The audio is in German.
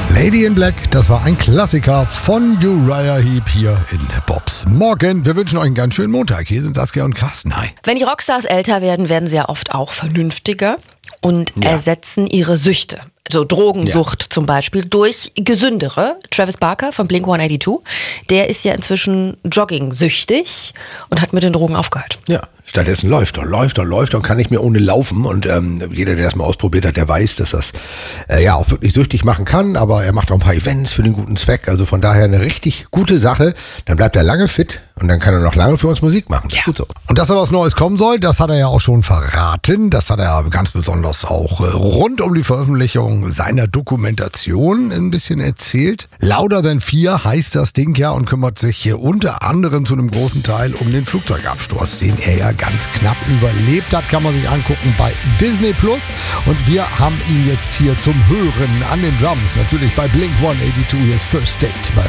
Lady in Black, das war ein Klassiker von Uriah Heep hier in Bobs Morgen. Wir wünschen euch einen ganz schönen Montag. Hier sind Saskia und Carsten. Hi. Wenn die Rockstars älter werden, werden sie ja oft auch vernünftiger und ersetzen ihre Süchte. So Drogensucht zum Beispiel durch gesündere. Travis Barker von Blink-182, der ist ja inzwischen jogging-süchtig und hat mit den Drogen aufgehört. Ja, stattdessen läuft er und kann nicht mehr ohne laufen. Und jeder, der das mal ausprobiert hat, der weiß, dass das auch wirklich süchtig machen kann. Aber er macht auch ein paar Events für den guten Zweck. Also von daher eine richtig gute Sache. Dann bleibt er lange fit und dann kann er noch lange für uns Musik machen. Das ist gut so. Und dass da was Neues kommen soll, das hat er ja auch schon verraten. Das hat er ganz besonders auch rund um die Veröffentlichung seiner Dokumentation ein bisschen erzählt. Louder Than Fear heißt das Ding ja und kümmert sich hier unter anderem zu einem großen Teil um den Flugzeugabsturz, den er ja ganz knapp überlebt hat. Kann man sich angucken bei Disney Plus. Und wir haben ihn jetzt hier zum Hören an den Drums. Natürlich bei Blink-182, hier ist First Date bei